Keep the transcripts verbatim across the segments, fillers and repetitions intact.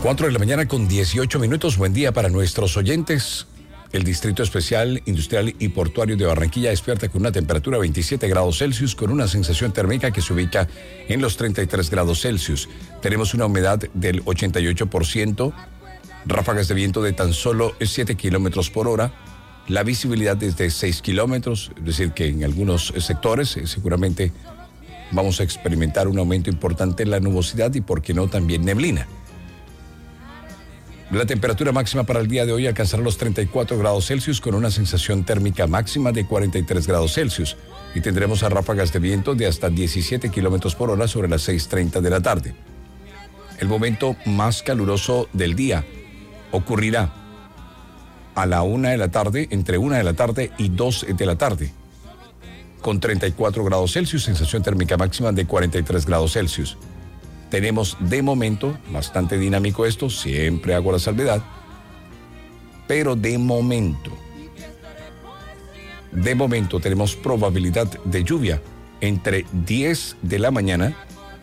cuatro de la mañana con dieciocho minutos. Buen día para nuestros oyentes. El Distrito Especial Industrial y Portuario de Barranquilla despierta con una temperatura de veintisiete grados Celsius con una sensación térmica que se ubica en los treinta y tres grados Celsius. Tenemos una humedad del ochenta y ocho por ciento, ráfagas de viento de tan solo siete kilómetros por hora, la visibilidad es de seis kilómetros, es decir que en algunos sectores eh, seguramente vamos a experimentar un aumento importante en la nubosidad y por qué no también neblina. La temperatura máxima para el día de hoy alcanzará los treinta y cuatro grados Celsius con una sensación térmica máxima de cuarenta y tres grados Celsius y tendremos a ráfagas de viento de hasta diecisiete kilómetros por hora sobre las seis treinta de la tarde. El momento más caluroso del día ocurrirá a la una de la tarde, entre una de la tarde y dos de la tarde, con treinta y cuatro grados Celsius, sensación térmica máxima de cuarenta y tres grados Celsius. Tenemos de momento, bastante dinámico esto, siempre hago la salvedad, pero de momento, de momento tenemos probabilidad de lluvia entre diez de la mañana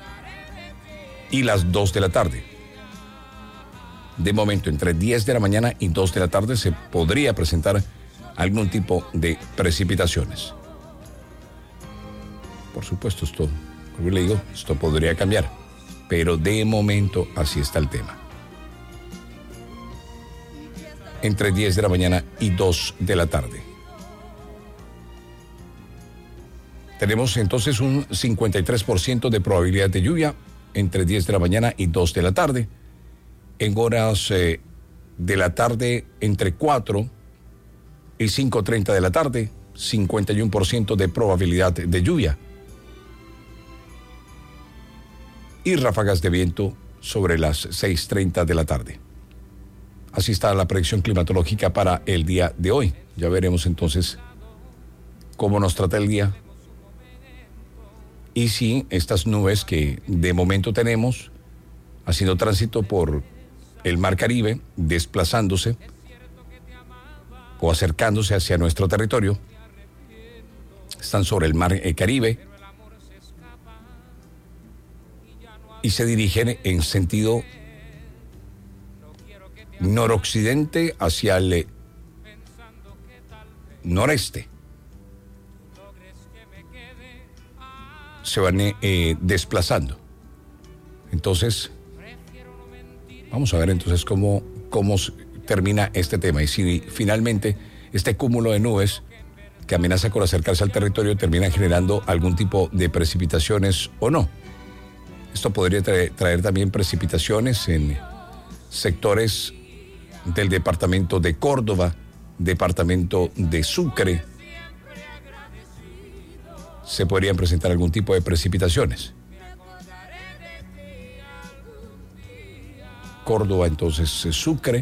y las dos de la tarde. De momento, entre diez de la mañana y dos de la tarde se podría presentar algún tipo de precipitaciones. Por supuesto, esto, como le digo, esto podría cambiar. Pero de momento así está el tema. Entre diez de la mañana y dos de la tarde. Tenemos entonces un cincuenta y tres por ciento de probabilidad de lluvia entre diez de la mañana y dos de la tarde. En horas eh, de la tarde entre cuatro y cinco treinta de la tarde, cincuenta y uno por ciento de probabilidad de lluvia. Y ráfagas de viento sobre las seis treinta de la tarde. Así está la predicción climatológica para el día de hoy. Ya veremos entonces cómo nos trata el día. Y si estas nubes que de momento tenemos, haciendo tránsito por el Mar Caribe, desplazándose o acercándose hacia nuestro territorio, están sobre el Mar Caribe, y se dirigen en sentido noroccidente hacia el noreste. Se van eh, desplazando. Entonces, vamos a ver entonces cómo, cómo termina este tema. Y si finalmente este cúmulo de nubes que amenaza con acercarse al territorio termina generando algún tipo de precipitaciones o no. Esto podría traer, traer también precipitaciones en sectores del departamento de Córdoba, departamento de Sucre. Se podrían presentar algún tipo de precipitaciones. Córdoba, entonces Sucre,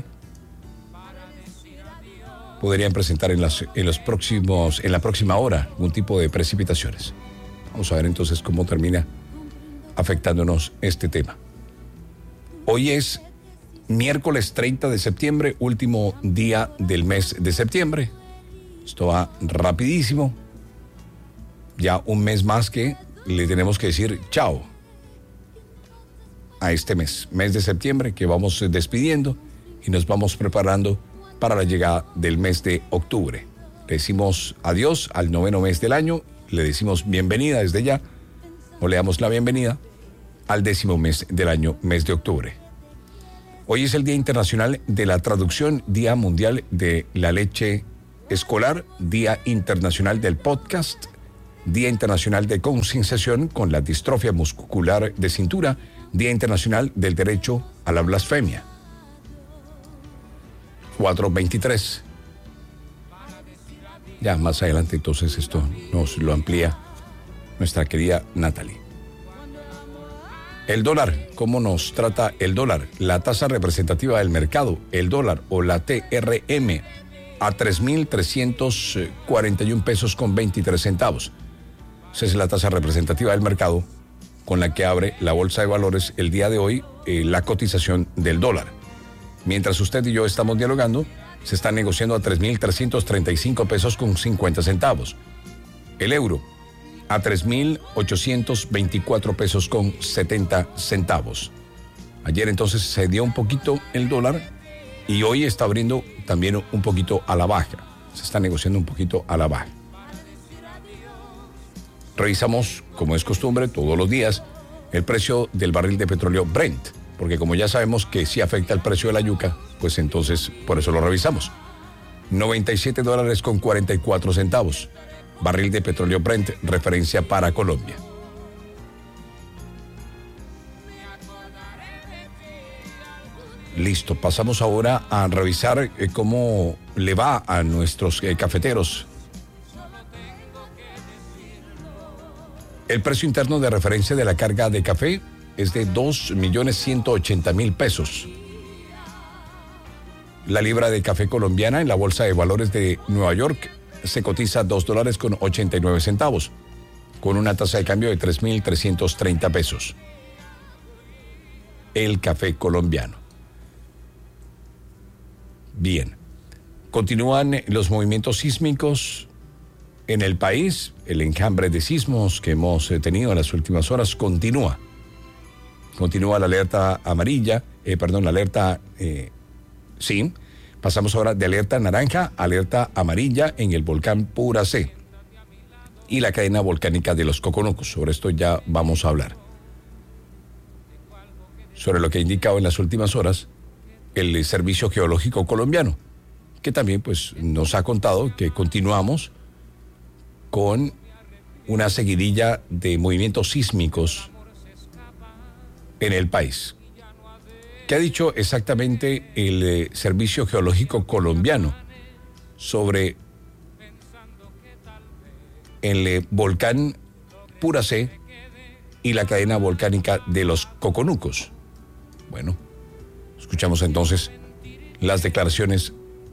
podrían presentar en, las, en los próximos, en la próxima hora algún tipo de precipitaciones. Vamos a ver entonces cómo termina afectándonos este tema. Hoy es miércoles treinta de septiembre, último día del mes de septiembre. Esto va rapidísimo. Ya un mes más que le tenemos que decir chao a este mes, mes de septiembre, que vamos despidiendo y nos vamos preparando para la llegada del mes de octubre. Le decimos adiós al noveno mes del año, le decimos bienvenida desde ya, o le damos la bienvenida al décimo mes del año, mes de octubre. Hoy es el Día Internacional de la Traducción, Día Mundial de la Leche Escolar, Día Internacional del Podcast, Día Internacional de Concienciación con la Distrofia Muscular de Cintura, Día Internacional del Derecho a la Blasfemia. cuatro veintitrés. Ya más adelante entonces esto nos lo amplía nuestra querida Natalie. El dólar, ¿cómo nos trata el dólar? La tasa representativa del mercado, el dólar o la T R M, a tres mil trescientos cuarenta y un pesos con veintitrés centavos. Esa es la tasa representativa del mercado con la que abre la Bolsa de Valores el día de hoy, eh, la cotización del dólar. Mientras usted y yo estamos dialogando, se está negociando a tres mil trescientos treinta y cinco pesos con cincuenta centavos. El euro a tres mil ochocientos veinticuatro pesos con setenta centavos. Ayer entonces se dio un poquito el dólar y hoy está abriendo también un poquito a la baja. Se está negociando un poquito a la baja. Revisamos, como es costumbre, todos los días, el precio del barril de petróleo Brent, porque como ya sabemos que sí afecta el precio de la yuca, pues entonces por eso lo revisamos. noventa y siete dólares con cuarenta y cuatro centavos. Barril de petróleo Brent, referencia para Colombia. Listo, pasamos ahora a revisar eh, cómo le va a nuestros eh, cafeteros. El precio interno de referencia de la carga de café es de dos millones ciento ochenta mil pesos. La libra de café colombiana en la Bolsa de Valores de Nueva York se cotiza dos dólares con ochenta y nueve centavos, con una tasa de cambio de tres mil trescientos treinta pesos. El café colombiano. Bien, continúan los movimientos sísmicos en el país. El enjambre de sismos que hemos tenido en las últimas horas continúa. Continúa la alerta amarilla, eh, perdón, la alerta, eh, sí. Pasamos ahora de alerta naranja a alerta amarilla en el volcán Puracé y la cadena volcánica de los Coconucos. Sobre esto ya vamos a hablar. Sobre lo que ha indicado en las últimas horas el Servicio Geológico Colombiano, que también pues nos ha contado que continuamos con una seguidilla de movimientos sísmicos en el país. ¿Qué ha dicho exactamente el eh, Servicio Geológico Colombiano sobre el eh, volcán Puracé y la cadena volcánica de los Coconucos? Bueno, escuchamos entonces las declaraciones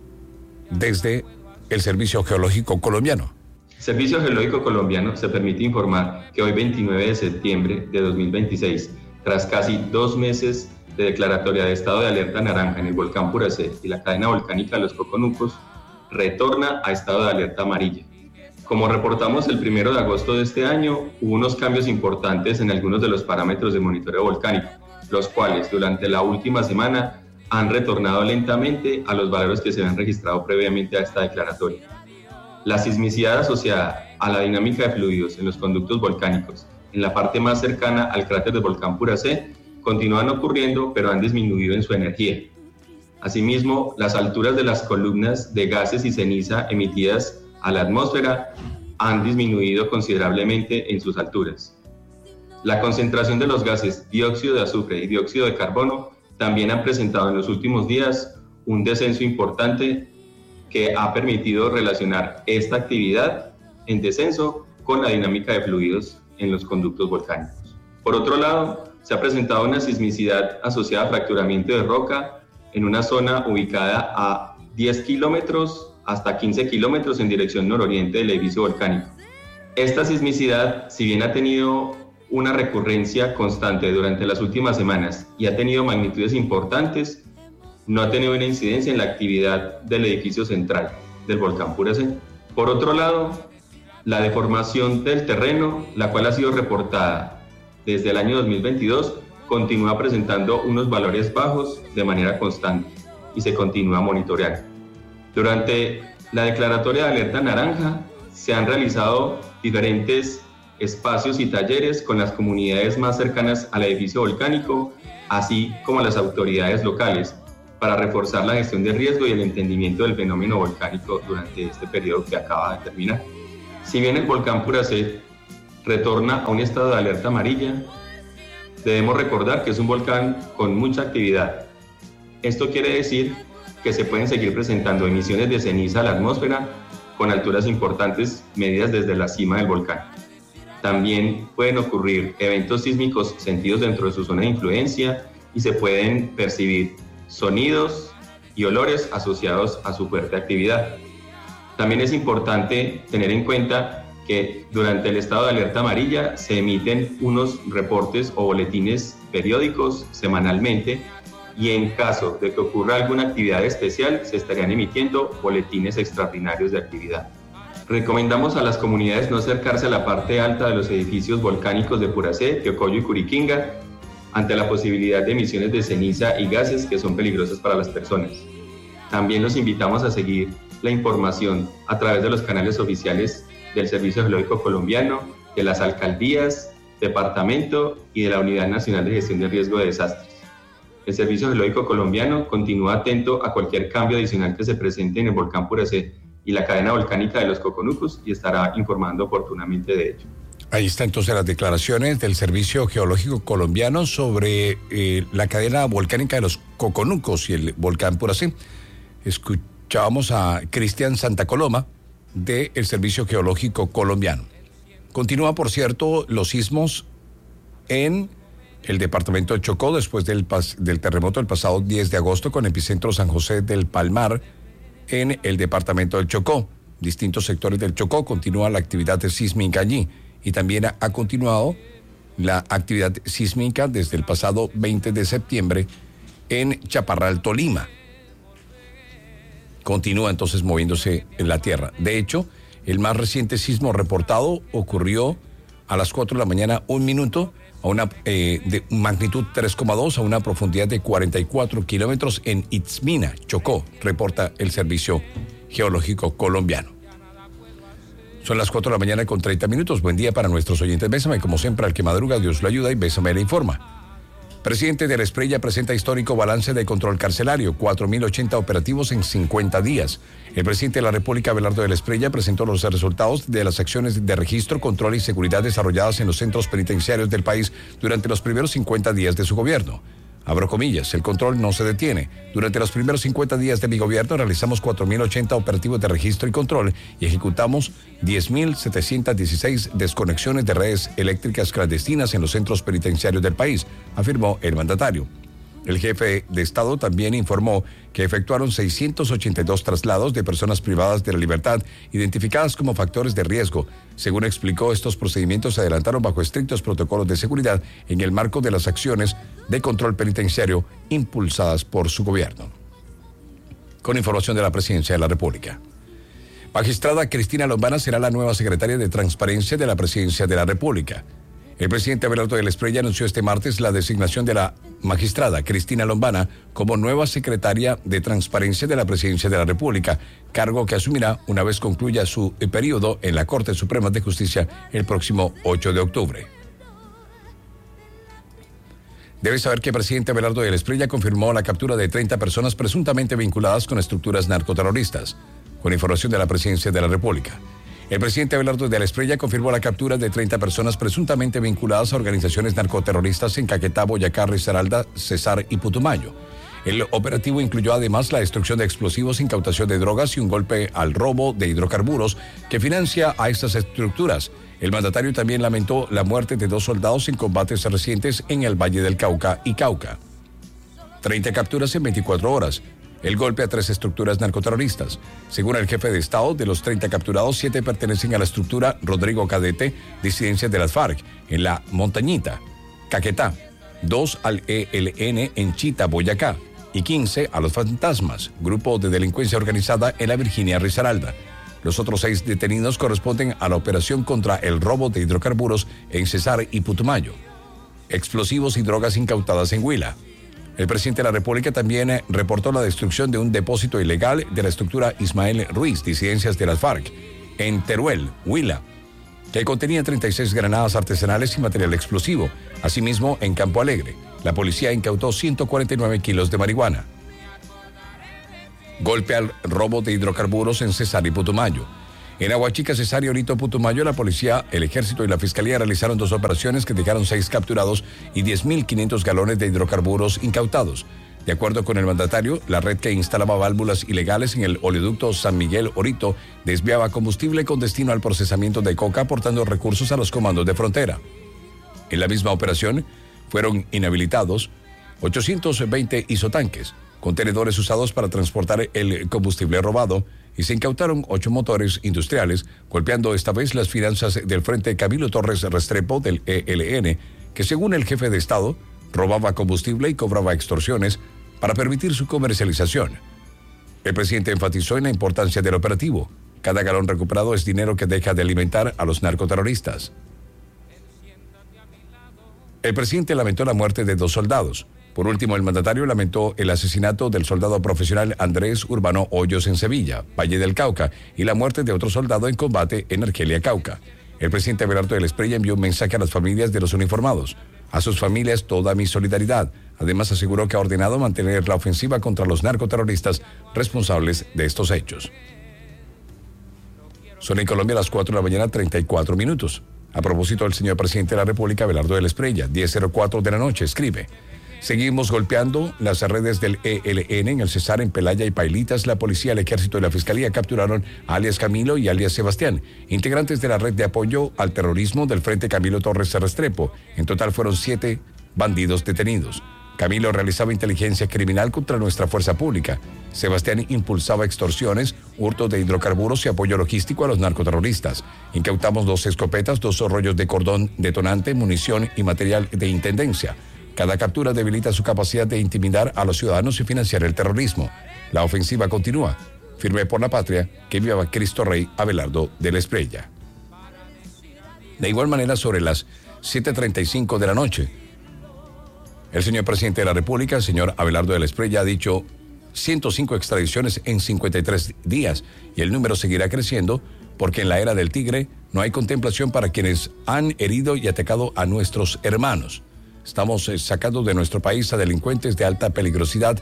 desde el Servicio Geológico Colombiano. Servicio Geológico Colombiano se permite informar que hoy veintinueve de septiembre de dos mil veintiséis, tras casi dos meses de declaratoria de estado de alerta naranja en el volcán Puracé y la cadena volcánica de los Coconucos, retorna a estado de alerta amarilla. Como reportamos el primero de agosto de este año, hubo unos cambios importantes en algunos de los parámetros de monitoreo volcánico, los cuales durante la última semana han retornado lentamente a los valores que se habían registrado previamente a esta declaratoria. La sismicidad asociada a la dinámica de fluidos en los conductos volcánicos en la parte más cercana al cráter del volcán Puracé continúan ocurriendo, pero han disminuido en su energía. Asimismo, las alturas de las columnas de gases y ceniza emitidas a la atmósfera han disminuido considerablemente en sus alturas. La concentración de los gases dióxido de azufre y dióxido de carbono también han presentado en los últimos días un descenso importante que ha permitido relacionar esta actividad en descenso con la dinámica de fluidos en los conductos volcánicos. Por otro lado, se ha presentado una sismicidad asociada a fracturamiento de roca en una zona ubicada a diez kilómetros hasta quince kilómetros en dirección nororiente del edificio volcánico. Esta sismicidad, si bien ha tenido una recurrencia constante durante las últimas semanas y ha tenido magnitudes importantes, no ha tenido una incidencia en la actividad del edificio central del volcán Puracé. Por otro lado, la deformación del terreno, la cual ha sido reportada desde el año dos mil veintidós, continúa presentando unos valores bajos de manera constante y se continúa monitoreando. Durante la declaratoria de alerta naranja se han realizado diferentes espacios y talleres con las comunidades más cercanas al edificio volcánico, así como las autoridades locales, para reforzar la gestión de riesgo y el entendimiento del fenómeno volcánico durante este periodo que acaba de terminar. Si bien el volcán Puracé retorna a un estado de alerta amarilla, debemos recordar que es un volcán con mucha actividad. Esto quiere decir que se pueden seguir presentando emisiones de ceniza a la atmósfera con alturas importantes medidas desde la cima del volcán. También pueden ocurrir eventos sísmicos sentidos dentro de su zona de influencia y se pueden percibir sonidos y olores asociados a su fuerte actividad. También es importante tener en cuenta que durante el estado de alerta amarilla se emiten unos reportes o boletines periódicos semanalmente y en caso de que ocurra alguna actividad especial se estarían emitiendo boletines extraordinarios de actividad. Recomendamos a las comunidades no acercarse a la parte alta de los edificios volcánicos de Puracé, Teocoyo y Curiquinga, ante la posibilidad de emisiones de ceniza y gases que son peligrosos para las personas. También los invitamos a seguir la información a través de los canales oficiales del Servicio Geológico Colombiano, de las alcaldías, departamento y de la Unidad Nacional de Gestión de Riesgo de Desastres. El Servicio Geológico Colombiano continúa atento a cualquier cambio adicional que se presente en el volcán Puracé y la cadena volcánica de los Coconucos y estará informando oportunamente de ello. Ahí están entonces las declaraciones del Servicio Geológico Colombiano sobre eh, la cadena volcánica de los Coconucos y el volcán Puracé. Escuchábamos a Cristian Santacoloma del Servicio Geológico Colombiano. Continúa, por cierto, los sismos en el departamento de Chocó después del, pas- del terremoto del pasado diez de agosto con epicentro San José del Palmar en el departamento del Chocó. Distintos sectores del Chocó continúa la actividad sísmica allí y también ha, ha continuado la actividad sísmica desde el pasado veinte de septiembre en Chaparral, Tolima. Continúa entonces moviéndose en la tierra. De hecho, el más reciente sismo reportado ocurrió a las cuatro de la mañana, un minuto, a una eh, de magnitud tres coma dos, a una profundidad de cuarenta y cuatro kilómetros en Itzmina, Chocó, reporta el Servicio Geológico Colombiano. Son las cuatro de la mañana con treinta minutos. Buen día para nuestros oyentes. Bésame, como siempre, al que madruga, Dios lo ayuda y Bésame le informa. Presidente de la Espriella presenta histórico balance de control carcelario, cuatro mil ochenta operativos en cincuenta días. El presidente de la República, Abelardo de la Espriella, presentó los resultados de las acciones de registro, control y seguridad desarrolladas en los centros penitenciarios del país durante los primeros cincuenta días de su gobierno. Abro comillas, el control no se detiene. Durante los primeros cincuenta días de mi gobierno realizamos cuatro mil ochenta operativos de registro y control y ejecutamos diez mil setecientas dieciséis desconexiones de redes eléctricas clandestinas en los centros penitenciarios del país, afirmó el mandatario. El jefe de Estado también informó que efectuaron seiscientos ochenta y dos traslados de personas privadas de la libertad identificadas como factores de riesgo. Según explicó, estos procedimientos se adelantaron bajo estrictos protocolos de seguridad en el marco de las acciones de control penitenciario impulsadas por su gobierno. Con información de la Presidencia de la República. Magistrada Cristina Lombana será la nueva secretaria de Transparencia de la Presidencia de la República. El presidente Abelardo de la Espriella anunció este martes la designación de la magistrada Cristina Lombana como nueva secretaria de Transparencia de la Presidencia de la República, cargo que asumirá una vez concluya su periodo en la Corte Suprema de Justicia el próximo ocho de octubre. Debe saber que el presidente Abelardo de la Espriella confirmó la captura de treinta personas presuntamente vinculadas con estructuras narcoterroristas, con información de la Presidencia de la República. El presidente Abelardo de la Espriella confirmó la captura de treinta personas presuntamente vinculadas a organizaciones narcoterroristas en Caquetá, Boyacá, Risaralda, Cesar y Putumayo. El operativo incluyó además la destrucción de explosivos, incautación de drogas y un golpe al robo de hidrocarburos que financia a estas estructuras. El mandatario también lamentó la muerte de dos soldados en combates recientes en el Valle del Cauca y Cauca. treinta capturas en veinticuatro horas. El golpe a tres estructuras narcoterroristas. Según el jefe de Estado, de los treinta capturados, siete pertenecen a la estructura Rodrigo Cadete, disidencias de las FARC, en la Montañita, Caquetá, dos al E L N en Chita, Boyacá, y quince a los Fantasmas, grupo de delincuencia organizada en la Virginia Risaralda. Los otros seis detenidos corresponden a la operación contra el robo de hidrocarburos en Cesar y Putumayo. Explosivos y drogas incautadas en Huila. El presidente de la República también eh, reportó la destrucción de un depósito ilegal de la estructura Ismael Ruiz, disidencias de las FARC, en Teruel, Huila, que contenía treinta y seis granadas artesanales y material explosivo. Asimismo, en Campo Alegre, la policía incautó ciento cuarenta y nueve kilos de marihuana. Golpe al robo de hidrocarburos en Cesar y Putumayo. En Aguachica, Cesar y Orito, Putumayo, la policía, el ejército y la fiscalía realizaron dos operaciones que dejaron seis capturados y diez mil quinientos galones de hidrocarburos incautados. De acuerdo con el mandatario, la red que instalaba válvulas ilegales en el oleoducto San Miguel Orito desviaba combustible con destino al procesamiento de coca, aportando recursos a los comandos de frontera. En la misma operación fueron inhabilitados ochocientos veinte isotanques, contenedores usados para transportar el combustible robado, y se incautaron ocho motores industriales, golpeando esta vez las finanzas del Frente Camilo Torres Restrepo del E L N, que según el jefe de Estado, robaba combustible y cobraba extorsiones para permitir su comercialización. El presidente enfatizó en la importancia del operativo. Cada galón recuperado es dinero que deja de alimentar a los narcoterroristas. El presidente lamentó la muerte de dos soldados. Por último, el mandatario lamentó el asesinato del soldado profesional Andrés Urbano Hoyos en Sevilla, Valle del Cauca, y la muerte de otro soldado en combate en Argelia, Cauca. El presidente Abelardo del Espriella envió un mensaje a las familias de los uniformados. A sus familias toda mi solidaridad. Además aseguró que ha ordenado mantener la ofensiva contra los narcoterroristas responsables de estos hechos. Son en Colombia las cuatro de la mañana, treinta y cuatro minutos. A propósito del señor presidente de la República, Abelardo del Espriella, diez cero cuatro de la noche, escribe: seguimos golpeando las redes del E L N en el Cesar, en Pelaya y Pailitas. La policía, el ejército y la fiscalía capturaron a alias Camilo y alias Sebastián, integrantes de la red de apoyo al terrorismo del Frente Camilo Torres Restrepo. En total fueron siete bandidos detenidos. Camilo realizaba inteligencia criminal contra nuestra fuerza pública. Sebastián impulsaba extorsiones, hurto de hidrocarburos y apoyo logístico a los narcoterroristas. Incautamos dos escopetas, dos rollos de cordón detonante, munición y material de intendencia. Cada captura debilita su capacidad de intimidar a los ciudadanos y financiar el terrorismo. La ofensiva continúa. Firme por la patria, que viva Cristo Rey. Abelardo del Espriella. De igual manera, sobre las siete treinta y cinco de la noche, el señor presidente de la República, el señor Abelardo del Espriella, ha dicho ciento cinco extradiciones en cincuenta y tres días, y el número seguirá creciendo porque en la era del tigre no hay contemplación para quienes han herido y atacado a nuestros hermanos. Estamos eh, sacando de nuestro país a delincuentes de alta peligrosidad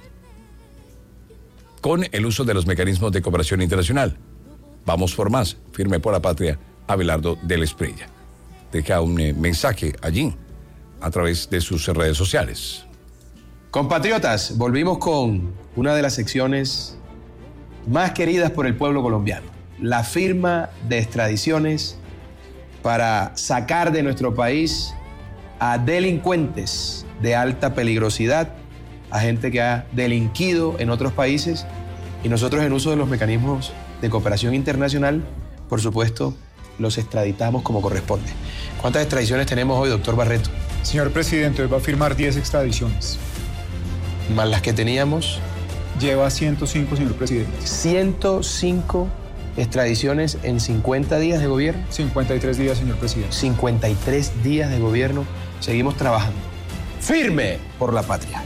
con el uso de los mecanismos de cooperación internacional. Vamos por más. Firme por la patria, Abelardo del Espriella. Deja un eh, mensaje allí a través de sus redes sociales. Compatriotas, volvimos con una de las secciones más queridas por el pueblo colombiano. La firma de extradiciones para sacar de nuestro país a delincuentes de alta peligrosidad, a gente que ha delinquido en otros países, y nosotros, en uso de los mecanismos de cooperación internacional, por supuesto, los extraditamos como corresponde. ¿Cuántas extradiciones tenemos hoy, doctor Barreto? Señor presidente, hoy va a firmar diez extradiciones. Más las que teníamos. Lleva ciento cinco, señor presidente. ciento cinco extradiciones en cincuenta días de gobierno. cincuenta y tres días, señor presidente. cincuenta y tres días de gobierno. Seguimos trabajando. Firme por la patria.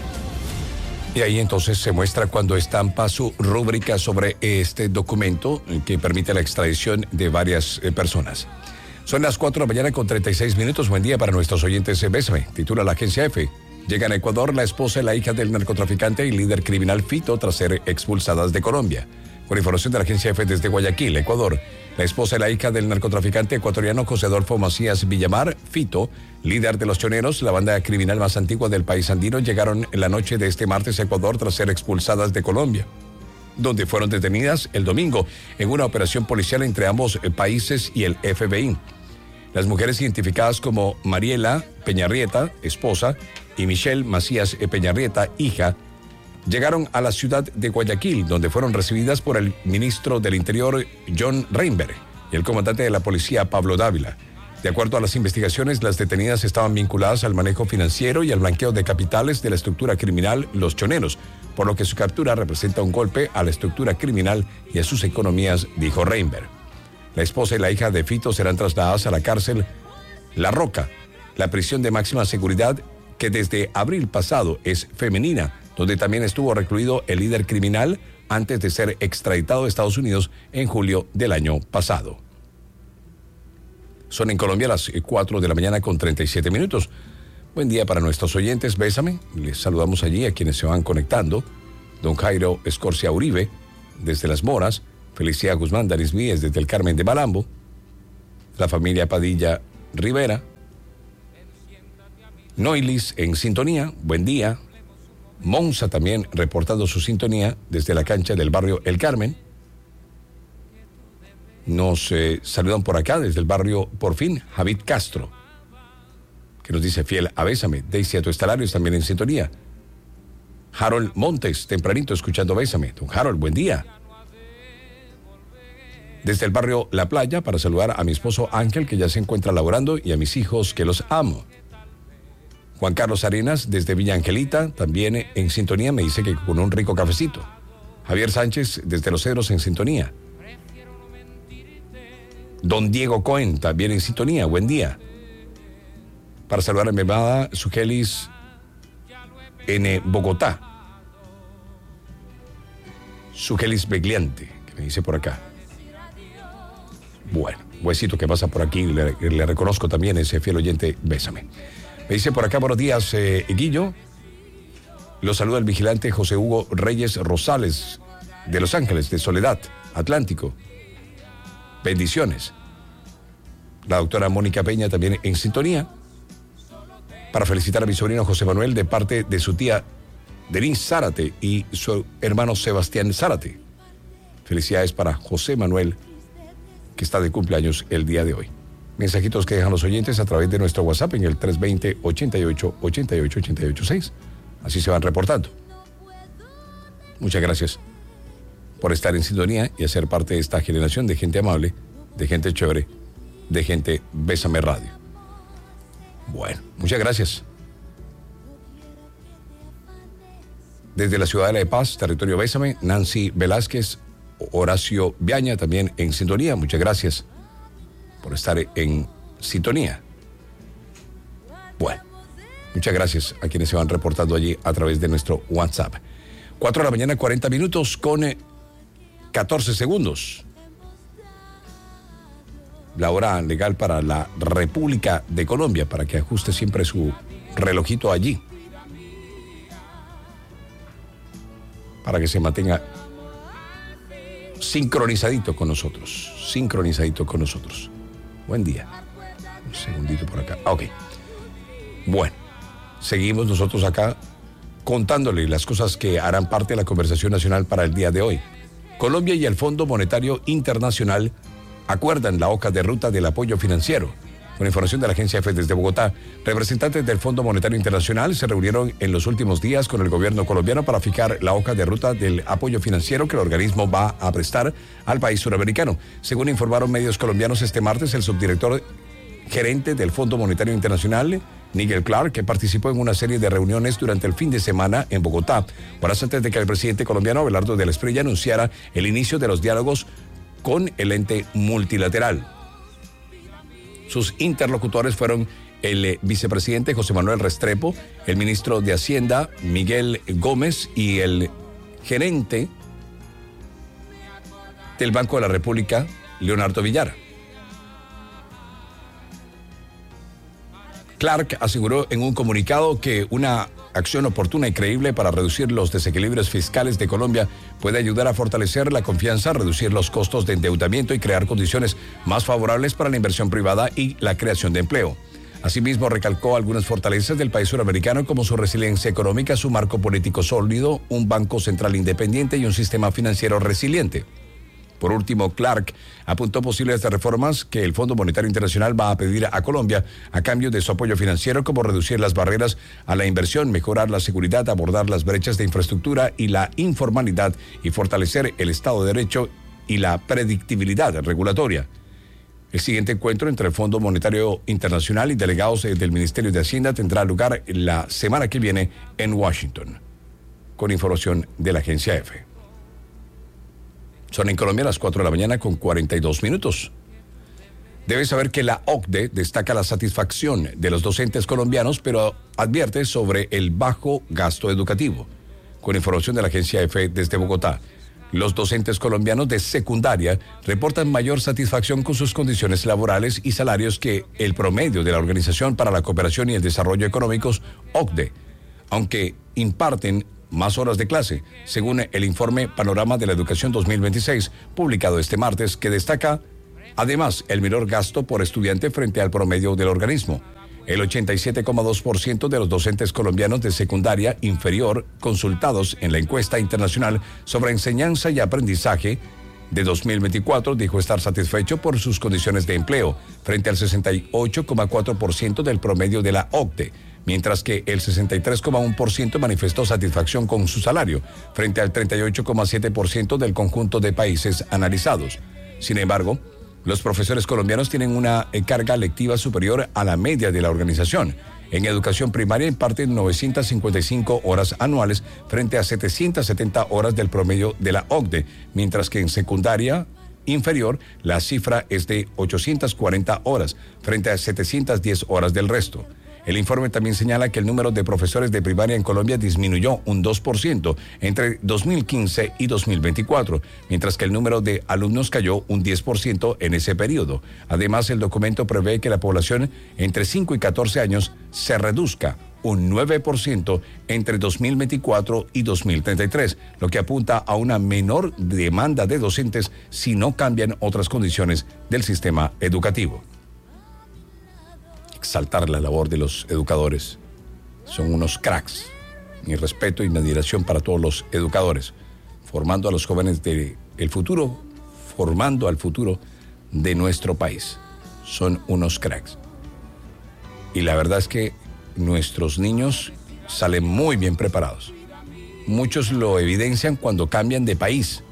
Y ahí entonces se muestra cuando estampa su rúbrica sobre este documento que permite la extradición de varias eh, personas. Son las cuatro de la mañana con treinta y seis minutos. Buen día para nuestros oyentes. Bésame, titula la agencia F. Llegan a Ecuador la esposa y la hija del narcotraficante y líder criminal Fito tras ser expulsadas de Colombia. Con información de la agencia F desde Guayaquil, Ecuador, la esposa y la hija del narcotraficante ecuatoriano José Adolfo Macías Villamar, Fito, líder de los Choneros, la banda criminal más antigua del país andino, llegaron en la noche de este martes a Ecuador tras ser expulsadas de Colombia, donde fueron detenidas el domingo en una operación policial entre ambos países y el F B I. Las mujeres identificadas como Mariela Peñarrieta, esposa, y Michelle Macías Peñarrieta, hija, llegaron a la ciudad de Guayaquil, donde fueron recibidas por el ministro del Interior, John Reinberg, y el comandante de la policía, Pablo Dávila. De acuerdo a las investigaciones, las detenidas estaban vinculadas al manejo financiero y al blanqueo de capitales de la estructura criminal Los Choneros, por lo que su captura representa un golpe a la estructura criminal y a sus economías, dijo Reinberg. La esposa y la hija de Fito serán trasladadas a la cárcel La Roca, la prisión de máxima seguridad que desde abril pasado es femenina, donde también estuvo recluido el líder criminal antes de ser extraditado a Estados Unidos en julio del año pasado. Son en Colombia las cuatro de la mañana con treinta y siete minutos. Buen día para nuestros oyentes, Bésame. Les saludamos allí a quienes se van conectando. Don Jairo Escorcia Uribe, desde Las Moras. Felicidad Guzmán Darisvíes, desde el Carmen de Malambo. La familia Padilla Rivera. Noilis en sintonía, buen día. Monza también reportando su sintonía desde la cancha del barrio El Carmen. Nos eh, saludan por acá desde el barrio Por Fin, Javid Castro, que nos dice fiel a Bésame. Daisy Atuestalarios también en sintonía. Harold Montes, tempranito escuchando Bésame. Don Harold, buen día. Desde el barrio La Playa, para saludar a mi esposo Ángel, que ya se encuentra laborando, y a mis hijos, que los amo. Juan Carlos Arenas, desde Villa Angelita, también en sintonía, me dice que con un rico cafecito. Javier Sánchez, desde Los Cedros, en sintonía. Don Diego Cohen, también en sintonía, buen día. Para saludar a mi amada Sugelis en Bogotá. Sugelis Begliante, que me dice por acá. Bueno, huesito que pasa por aquí, le, le reconozco también ese fiel oyente, bésame. Me dice por acá, buenos días, eh, Guillo. Lo saluda el vigilante José Hugo Reyes Rosales, de Los Ángeles, de Soledad, Atlántico. Bendiciones. La doctora Mónica Peña también en sintonía. Para felicitar a mi sobrino José Manuel de parte de su tía Denise Zárate y su hermano Sebastián Zárate. Felicidades para José Manuel, que está de cumpleaños el día de hoy. Mensajitos que dejan los oyentes a través de nuestro WhatsApp en el tres dos cero, ochenta y ocho, ochenta y ocho, ochenta y ocho seis. Así se van reportando. Muchas gracias por estar en sintonía y hacer parte de esta generación de gente amable, de gente chévere, de gente Bésame Radio. Bueno, muchas gracias. Desde la ciudad de La Paz, territorio Bésame, Nancy Velázquez, Horacio Viaña también en sintonía. Muchas gracias por estar en sintonía. Bueno, muchas gracias a quienes se van reportando allí a través de nuestro WhatsApp. cuatro de la mañana, cuarenta minutos con catorce segundos. La hora legal para la República de Colombia, para que ajuste siempre su relojito allí, para que se mantenga sincronizadito con nosotros, sincronizadito con nosotros. Buen día. Un segundito por acá. Ok. Bueno, seguimos nosotros acá contándole las cosas que harán parte de la conversación nacional para el día de hoy. Colombia y el Fondo Monetario Internacional acuerdan la hoja de ruta del apoyo financiero. Con información de la agencia EFE desde Bogotá, representantes del Fondo Monetario Internacional se reunieron en los últimos días con el gobierno colombiano para fijar la hoja de ruta del apoyo financiero que el organismo va a prestar al país suramericano. Según informaron medios colombianos este martes, el subdirector gerente del Fondo Monetario Internacional, Nigel Clark, que participó en una serie de reuniones durante el fin de semana en Bogotá, horas antes de que el presidente colombiano Abelardo de la Espriella anunciara el inicio de los diálogos con el ente multilateral. Sus interlocutores fueron el eh, vicepresidente José Manuel Restrepo, el ministro de Hacienda Miguel Gómez y el gerente del Banco de la República, Leonardo Villar. Clark aseguró en un comunicado que una acción oportuna y creíble para reducir los desequilibrios fiscales de Colombia puede ayudar a fortalecer la confianza, reducir los costos de endeudamiento y crear condiciones más favorables para la inversión privada y la creación de empleo. Asimismo, recalcó algunas fortalezas del país suramericano como su resiliencia económica, su marco político sólido, un banco central independiente y un sistema financiero resiliente. Por último, Clark apuntó posibles reformas que el Fondo Monetario Internacional va a pedir a Colombia a cambio de su apoyo financiero, como reducir las barreras a la inversión, mejorar la seguridad, abordar las brechas de infraestructura y la informalidad y fortalecer el Estado de Derecho y la predictibilidad regulatoria. El siguiente encuentro entre el Fondo Monetario Internacional y delegados del Ministerio de Hacienda tendrá lugar la semana que viene en Washington, con información de la agencia EFE. Son en Colombia las cuatro de la mañana con cuarenta y dos minutos. Debes saber que la O C D E destaca la satisfacción de los docentes colombianos, pero advierte sobre el bajo gasto educativo. Con información de la agencia EFE desde Bogotá, los docentes colombianos de secundaria reportan mayor satisfacción con sus condiciones laborales y salarios que el promedio de la Organización para la Cooperación y el Desarrollo Económicos, O C D E, aunque imparten más horas de clase, según el informe Panorama de la Educación dos mil veintiséis, publicado este martes, que destaca además el menor gasto por estudiante frente al promedio del organismo. El ochenta y siete coma dos por ciento de los docentes colombianos de secundaria inferior consultados en la encuesta internacional sobre enseñanza y aprendizaje de dos mil veinticuatro dijo estar satisfecho por sus condiciones de empleo, frente al sesenta y ocho coma cuatro por ciento del promedio de la O C D E, mientras que el sesenta y tres coma uno por ciento manifestó satisfacción con su salario, frente al treinta y ocho coma siete por ciento del conjunto de países analizados. Sin embargo, los profesores colombianos tienen una carga lectiva superior a la media de la organización. En educación primaria imparten novecientas cincuenta y cinco horas anuales frente a setecientas setenta horas del promedio de la O C D E, mientras que en secundaria inferior la cifra es de ochocientas cuarenta horas frente a setecientas diez horas del resto. El informe también señala que el número de profesores de primaria en Colombia disminuyó un dos por ciento entre dos mil quince y dos mil veinticuatro, mientras que el número de alumnos cayó un diez por ciento en ese periodo. Además, el documento prevé que la población entre cinco y catorce años se reduzca un nueve por ciento entre dos mil veinticuatro y dos mil treinta y tres, lo que apunta a una menor demanda de docentes si no cambian otras condiciones del sistema educativo. Exaltar la labor de los educadores. Son unos cracks. Mi respeto y mi admiración para todos los educadores, formando a los jóvenes del futuro, formando al futuro de nuestro país. Son unos cracks. Y la verdad es que nuestros niños salen muy bien preparados. Muchos lo evidencian cuando cambian de país.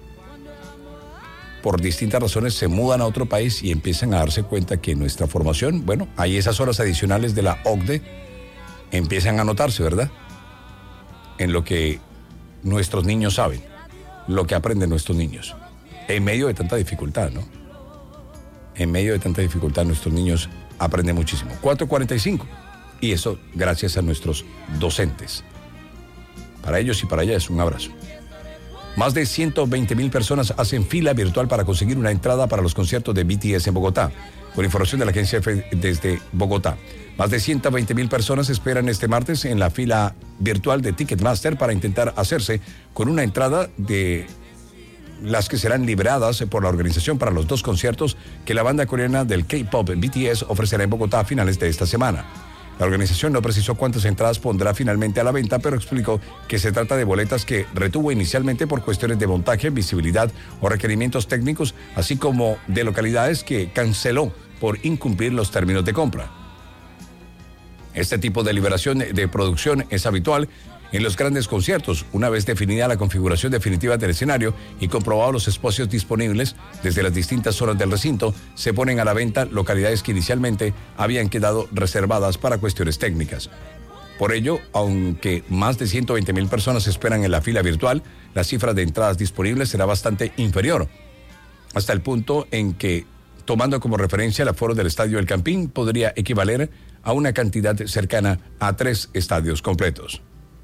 Por distintas razones se mudan a otro país y empiezan a darse cuenta que nuestra formación, bueno, hay esas horas adicionales de la O C D E, empiezan a notarse, ¿verdad? En lo que nuestros niños saben, lo que aprenden nuestros niños, en medio de tanta dificultad, ¿no? En medio de tanta dificultad nuestros niños aprenden muchísimo. cuatro cuarenta y cinco. Y eso gracias a nuestros docentes. Para ellos y para ellas, un abrazo. Más de ciento veinte mil personas hacen fila virtual para conseguir una entrada para los conciertos de B T S en Bogotá. Con información de la agencia F desde Bogotá. Más de ciento veinte mil personas esperan este martes en la fila virtual de Ticketmaster para intentar hacerse con una entrada de las que serán liberadas por la organización para los dos conciertos que la banda coreana del K-pop B T S ofrecerá en Bogotá a finales de esta semana. La organización no precisó cuántas entradas pondrá finalmente a la venta, pero explicó que se trata de boletas que retuvo inicialmente por cuestiones de montaje, visibilidad o requerimientos técnicos, así como de localidades que canceló por incumplir los términos de compra. Este tipo de liberación de producción es habitual en los grandes conciertos. Una vez definida la configuración definitiva del escenario y comprobados los espacios disponibles desde las distintas zonas del recinto, se ponen a la venta localidades que inicialmente habían quedado reservadas para cuestiones técnicas. Por ello, aunque más de ciento veinte mil personas esperan en la fila virtual, la cifra de entradas disponibles será bastante inferior, hasta el punto en que, tomando como referencia el aforo del Estadio El Campín, podría equivaler a una cantidad cercana a tres estadios completos.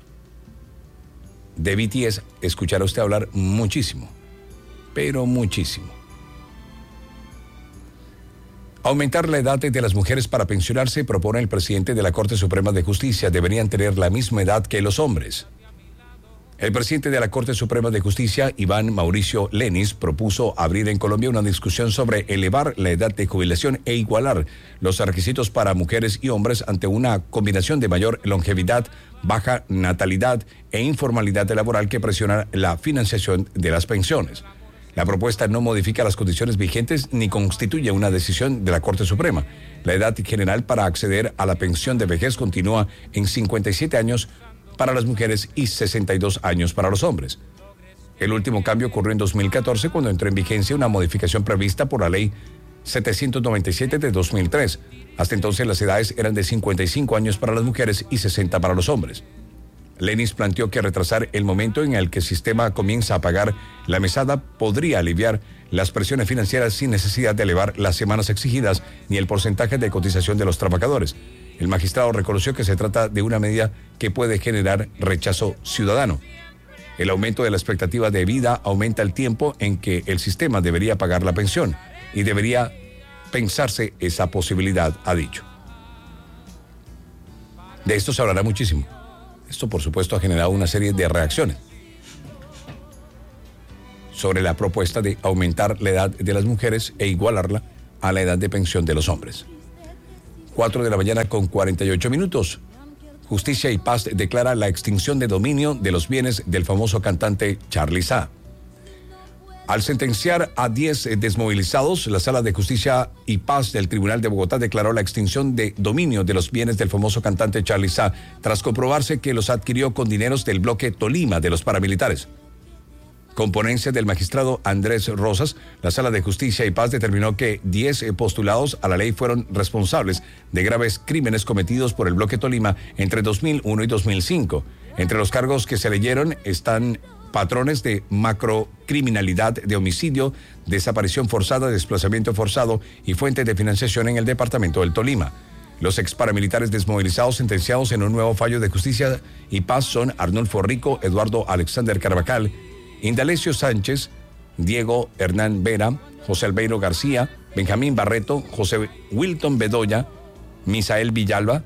De B T S escuchará usted hablar muchísimo, pero muchísimo. Aumentar la edad de las mujeres para pensionarse propone el presidente de la Corte Suprema de Justicia. Deberían tener la misma edad que los hombres. El presidente de la Corte Suprema de Justicia, Iván Mauricio Lenis, propuso abrir en Colombia una discusión sobre elevar la edad de jubilación e igualar los requisitos para mujeres y hombres ante una combinación de mayor longevidad, baja natalidad e informalidad laboral que presiona la financiación de las pensiones. La propuesta no modifica las condiciones vigentes ni constituye una decisión de la Corte Suprema. La edad general para acceder a la pensión de vejez continúa en cincuenta y siete años para las mujeres y sesenta y dos años para los hombres. El último cambio ocurrió en dos mil catorce cuando entró en vigencia una modificación prevista por la Ley setecientos noventa y siete de dos mil tres. Hasta entonces las edades eran de cincuenta y cinco años para las mujeres y sesenta para los hombres. Lenis planteó que retrasar el momento en el que el sistema comienza a pagar la mesada podría aliviar las presiones financieras sin necesidad de elevar las semanas exigidas ni el porcentaje de cotización de los trabajadores. El magistrado reconoció que se trata de una medida que puede generar rechazo ciudadano. El aumento de la expectativa de vida aumenta el tiempo en que el sistema debería pagar la pensión y debería pensarse esa posibilidad, ha dicho. De esto se hablará muchísimo. Esto, por supuesto, ha generado una serie de reacciones sobre la propuesta de aumentar la edad de las mujeres e igualarla a la edad de pensión de los hombres. cuatro de la mañana con cuarenta y ocho minutos. Justicia y Paz declara la extinción de dominio de los bienes del famoso cantante Charly Sa. Al sentenciar a diez desmovilizados, la Sala de Justicia y Paz del Tribunal de Bogotá declaró la extinción de dominio de los bienes del famoso cantante Charly Sa, tras comprobarse que los adquirió con dineros del bloque Tolima de los paramilitares. Con ponencia del magistrado Andrés Rosas, la Sala de Justicia y Paz determinó que diez postulados a la ley fueron responsables de graves crímenes cometidos por el bloque Tolima entre dos mil uno y dos mil cinco. Entre los cargos que se leyeron están patrones de macrocriminalidad, de homicidio, desaparición forzada, desplazamiento forzado y fuentes de financiación en el departamento del Tolima. Los ex paramilitares desmovilizados sentenciados en un nuevo fallo de justicia y paz son Arnulfo Rico, Eduardo Alexander Carvajal, Indalecio Sánchez, Diego Hernán Vera, José Albeiro García, Benjamín Barreto, José Wilton Bedoya, Misael Villalba,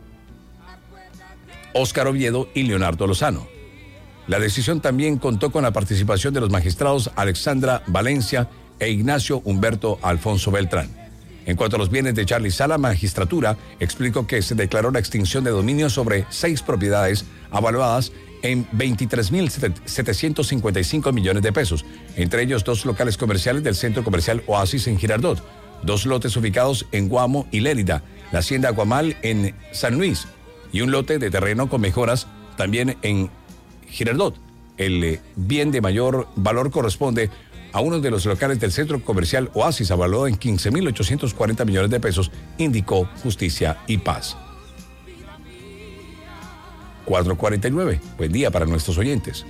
Óscar Oviedo y Leonardo Lozano. La decisión también contó con la participación de los magistrados Alexandra Valencia e Ignacio Humberto Alfonso Beltrán. En cuanto a los bienes de Charlie Sala, magistratura explicó que se declaró la extinción de dominio sobre seis propiedades avaluadas en veintitrés mil setecientos cincuenta y cinco millones de pesos, entre ellos dos locales comerciales del centro comercial Oasis en Girardot, dos lotes ubicados en Guamo y Lérida, la hacienda Guamal en San Luis y un lote de terreno con mejoras también en Girardot. El eh, bien de mayor valor corresponde a uno de los locales del centro comercial Oasis, avaluado en quince mil ochocientos cuarenta millones de pesos, indicó Justicia y Paz. cuatro cuarenta y nueve. Buen día para nuestros oyentes.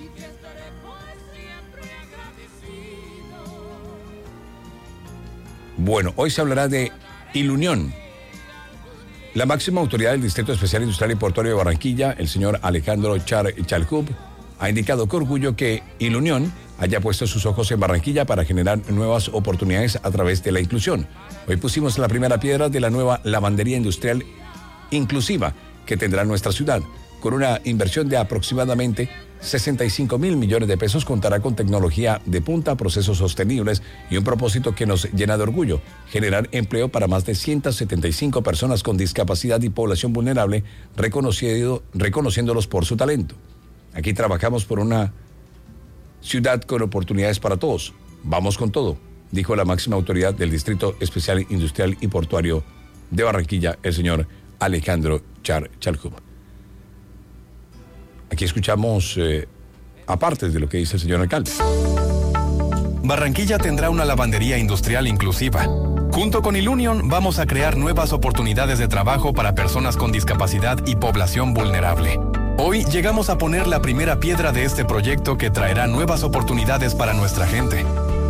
Bueno, hoy se hablará de Ilunión. La máxima autoridad del Distrito Especial Industrial y Portuario de Barranquilla, el señor Alejandro Char Chalhub, ha indicado con orgullo que Ilunión haya puesto sus ojos en Barranquilla para generar nuevas oportunidades a través de la inclusión. Hoy pusimos la primera piedra de la nueva lavandería industrial inclusiva que tendrá nuestra ciudad. Con una inversión de aproximadamente sesenta y cinco mil millones de pesos, contará con tecnología de punta, procesos sostenibles y un propósito que nos llena de orgullo: generar empleo para más de ciento setenta y cinco personas con discapacidad y población vulnerable, reconocido, reconociéndolos por su talento. Aquí trabajamos por una ciudad con oportunidades para todos. Vamos con todo, dijo la máxima autoridad del Distrito Especial Industrial y Portuario de Barranquilla, el señor Alejandro Char Chalhub. Aquí escuchamos eh, aparte de lo que dice el señor alcalde. Barranquilla tendrá una lavandería industrial inclusiva. Junto con Ilunion vamos a crear nuevas oportunidades de trabajo para personas con discapacidad y población vulnerable. Hoy llegamos a poner la primera piedra de este proyecto que traerá nuevas oportunidades para nuestra gente.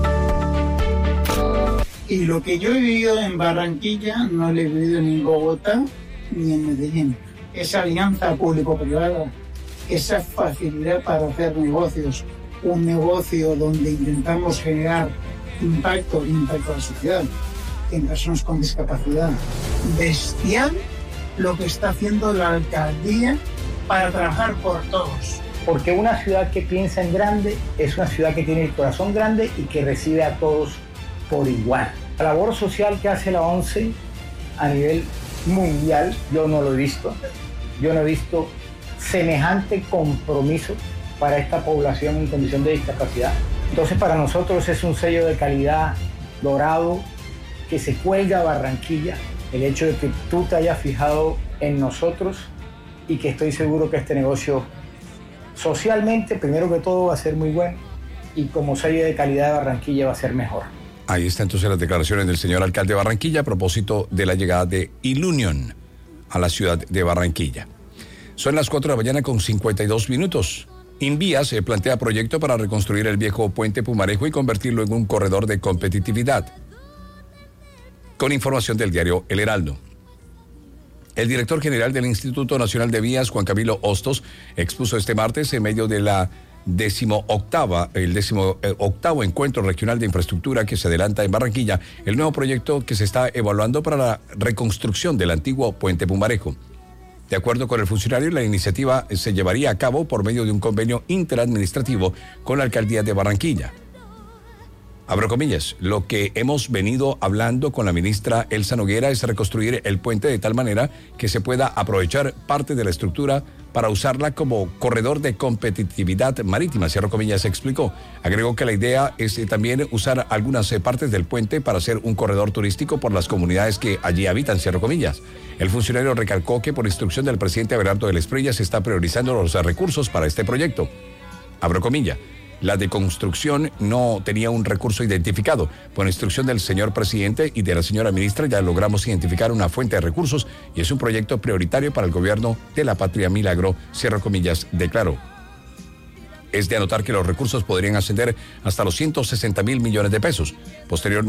Y lo que yo he vivido en Barranquilla no lo he vivido ni en Bogotá ni en Medellín. Esa alianza público-privada, esa facilidad para hacer negocios, un negocio donde intentamos generar impacto, impacto a la sociedad, en personas con discapacidad. Bestial lo que está haciendo la alcaldía para trabajar por todos. Porque una ciudad que piensa en grande es una ciudad que tiene el corazón grande y que recibe a todos por igual. La labor social que hace la ONCE a nivel mundial, yo no lo he visto. Yo no he visto semejante compromiso para esta población en condición de discapacidad. Entonces, para nosotros es un sello de calidad dorado que se cuelga a Barranquilla, el hecho de que tú te hayas fijado en nosotros y que estoy seguro que este negocio socialmente, primero que todo, va a ser muy bueno y como sello de calidad de Barranquilla va a ser mejor. Ahí está entonces las declaraciones del señor alcalde de Barranquilla a propósito de la llegada de Ilunion a la ciudad de Barranquilla. Son las cuatro de la mañana con cincuenta y dos minutos. Invías se plantea proyecto para reconstruir el viejo puente Pumarejo y convertirlo en un corredor de competitividad. Con información del diario El Heraldo. El director general del Instituto Nacional de Vías, Juan Camilo Hostos, expuso este martes en medio de la décimo octava, el décimo eh, octavo encuentro regional de infraestructura que se adelanta en Barranquilla, el nuevo proyecto que se está evaluando para la reconstrucción del antiguo puente Pumarejo. De acuerdo con el funcionario, la iniciativa se llevaría a cabo por medio de un convenio interadministrativo con la alcaldía de Barranquilla. Abro comillas, lo que hemos venido hablando con la ministra Elsa Noguera es reconstruir el puente de tal manera que se pueda aprovechar parte de la estructura para usarla como corredor de competitividad marítima, cierro comillas, explicó. Agregó que la idea es eh, también usar algunas eh, partes del puente para hacer un corredor turístico por las comunidades que allí habitan, cierro comillas. El funcionario recalcó que por instrucción del presidente Abelardo de la Espriella se está priorizando los recursos para este proyecto. Abro comillas. La deconstrucción no tenía un recurso identificado. Por instrucción del señor presidente y de la señora ministra ya logramos identificar una fuente de recursos y es un proyecto prioritario para el gobierno de la patria milagro, cierro comillas, declaró. Es de anotar que los recursos podrían ascender hasta los ciento sesenta mil millones de pesos. Posteriormente,